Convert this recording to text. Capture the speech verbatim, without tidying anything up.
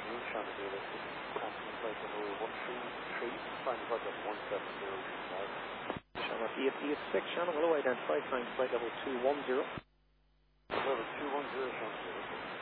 afternoon, Shannon Davis, passing flight number one three three, final flight of one seven zero tomorrow. Shannon, E F six, Shannon, hello, identified, time flight level two one zero. Level two one zero, Shannon Davis.